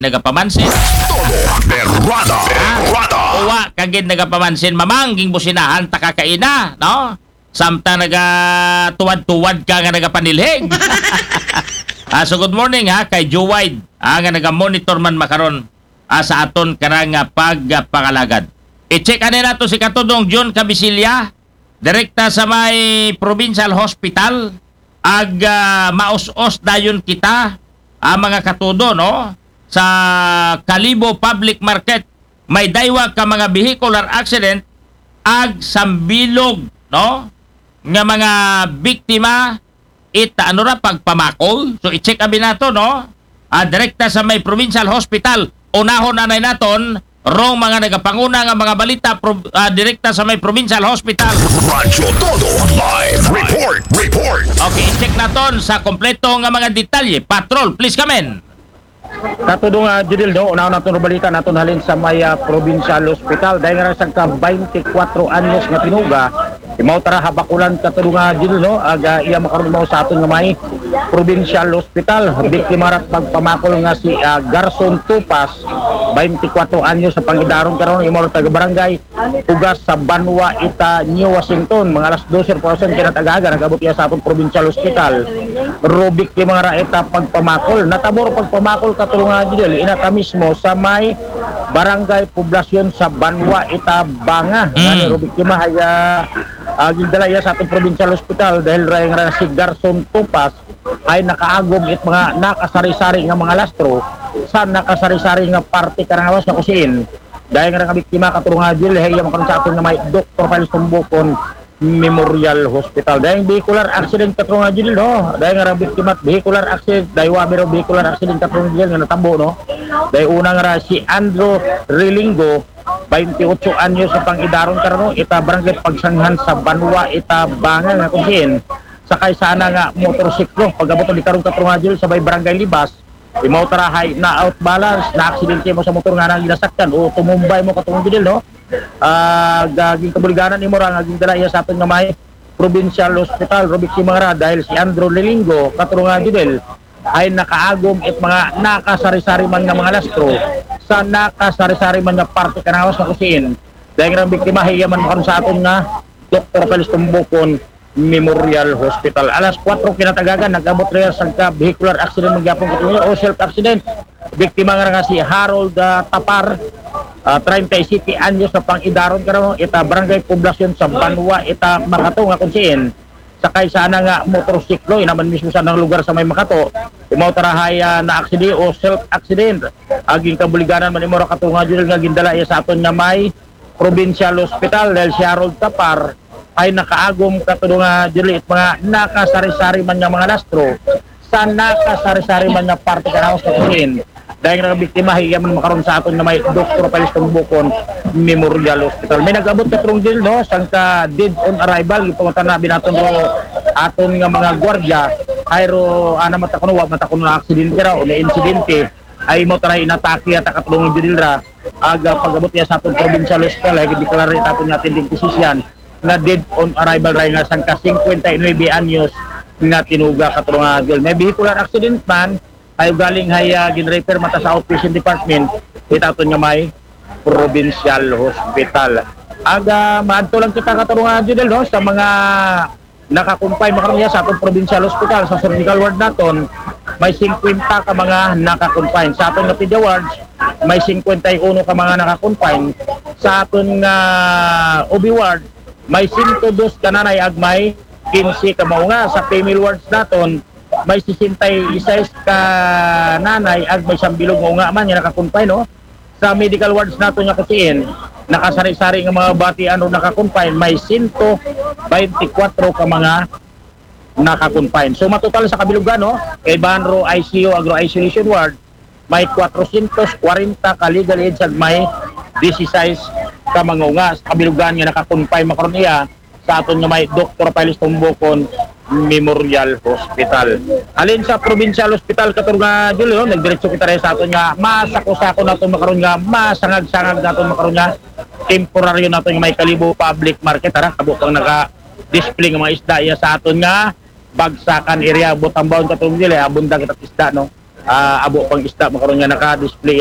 nagapamansin. Uwa kagid nagapamansin mamangging businahan ta kakaina, no? Samtang tuwad-tuwad ka nga nagapanilhig. So good morning ha kay Joe Wide nga naga-monitor man makaron sa aton karang pagpangalagad. I-check ani nato si Katudong John Cabisilya, direkta sa may Provincial Hospital. Maus-os dayon kita mga katudo, no? Sa Kalibo Public Market may daywa ka mga vehicular accident sambilog, no? Nga mga biktima pagpamakol. So i-check abi nato, no? Direkta sa may Provincial Hospital. Unahon anay naton rong mga nagapanguna nga mga balita direkta sa may Provincial Hospital. Radyo Todo Live Report. Okay, i-check naton sa kompleto nga mga detalye. Patrol, please come in. Katudong Judil, no, una natin balita natin halin sa may Provincial Hospital dahil nga sa 24 anyos nga tinuga imaw tara habakulan katudong Judil, no, iya makaroon mo sa aton nga may Provincial Hospital. Biktima rat pagpamakol nga si Garson Tupas, 24 anyos sa Pangidaron karon imaw taga barangay Tugas sa Banwa Ita, New Washington. Mga alas 12 kinatagaga nagabot iya sa aton Provincial Hospital. Rubik yung mga raeta pagpamakol. Natabor pagpamakol katulungan dito. Inata mismo sa may barangay poblasyon sa Banwa Ita, Banga. Rubik yung mga gindala iya sa ating Provincial Hospital dahil rayang si Garson Tupas ay nakaagom it mga nakasari-sari nga mga lastro sa nakasari-sari nga parte karangawas na kusin. Dahil nga biktima katulungan dito ay makaroon sa ating na may Dr. Piles Tumbukon Memorial Hospital. Dahil vehicular accident katulong nga dyan, no? Dahil nga biktima vehicular accident, dahil wamiro vehicular accident katulong dyan nga natambo, no? Dahil una nga si Andrew Rilingo, 28 anyos sa Pangidaron karon, ita barangay Pagsanghan sa Banwa Ita, Banga nga kusin. Sakay sana nga motorsiklo, pagabot ni karon katulong nga dyan sa may barangay Libas, imaw tarahay na out balance, na aksidente mo sa motor nga nang ginasaktan o tumumbay mo katulong dyan, no? Gaging kabuliganan ni Mora nga gindala iya sa aton nga may Provincial Hospital Rubik Simara dahil si Andrew Lilingo katulungan Judel ay nakaagom at mga nakasari-sari man nga mga lastro sa nakasari-sari man nga parte kanawas na kusin dahil nga biktima hiya man makaroon sa aton nga Dr. Piles Tumbukon Memorial Hospital. Alas 4 kinatagagan nagabot rin sa vehicular accident magyapon katulungan o self-accident. Biktima nga si Harold Tapar, 37 anyos sa Pangidaron karon, ita barangay poblasyon sa Banwa Ita, Makato nga kunsiin. Sakay sana nga motorsiklo inaman mismo sa nang lugar sa may Makato. Imaw tarahay na aksidente o self-accident. Aging kabuliganan man imong katunga jud nga gindala iya sa aton nga may Provincial Hospital dahil si Harold Tapar ay nakaagom katulungan jud mga nakasari-sari man nga mga lastro sa nakasari-sari man nga parte kanaos sa kusin. Dahil nga biktima hiya man makaroon sa aton na may Dr. Piles Tumbukon Memorial Hospital. May nag-abot na trung deal, no? Sang ka dead on arrival ipamata na binaton ro aton nga mga gwardiya ay ro matakuno na aksidente ra o na insidente ay mo taray inatake at katulungan dil ra aga pag-abot niya sa aton Provincial Hospital ay gideklarate aton natin din posisyon na dead on arrival ray nga sang ka 59 anyos nga tinuga katulungan dil. May vehicular accident man ay galing gin-refer mata sa outpatient department itaton nga may Provincial Hospital. Aga maadto lang kita katulungan jud no sa mga nakakumpay makaroon niya sa atong Provincial Hospital sa surgical ward naton may 50 ka mga nakakumpay. Sa aton nga pedia wards may 51 ka mga nakakumpay. Sa aton nga OB ward may 102 ka nanay ag may 15 ka mao nga. Sa female wards naton may 66 ka nanay ag may sambilog mo nga man nga nakakumpay, no? Sa medical wards nato nga kutiin nakasari-sari nga mga batian o nakakumpay may 124 ka mga nakakumpay. So matotal sa kabilugan, no? Kay Banro ICU Agro Isolation Ward may 440 ka legal aids ag may 16 ka mga nga sa kabilugan nga nakakumpay makaron iya sa aton nga may Dr. Piles Tumbukon Memorial Hospital. Alin sa Provincial Hospital katulungan Julio, nagdiretso kita rin sa aton nga masako-sako naton makaron nga masangag-sangag naton makaron nga temporaryo naton nga may Kalibo Public Market ara kabukang naka-display nga mga isda iya sa aton nga Bagsakan area Butambaon katulungan Julio abunda kita isda, no. abo pang isda makaroon nga naka-display